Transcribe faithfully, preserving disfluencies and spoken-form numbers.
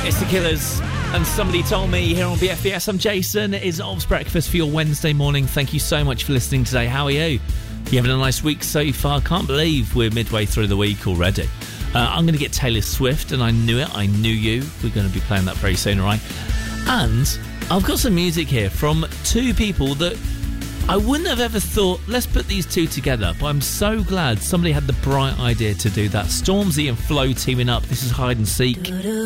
It's the Killers, and somebody told me here on B F B S. I'm Jason. It is Ob's Breakfast for your Wednesday morning. Thank you so much for listening today. How are you? You having a nice week so far? Can't believe we're midway through the week already. Uh, I'm going to get Taylor Swift, and I knew it. I knew you. We're going to be playing that very soon, all right? And I've got some music here from two people that I wouldn't have ever thought, let's put these two together, but I'm so glad somebody had the bright idea to do that. Stormzy and Flo teaming up. This is Hide and Seek.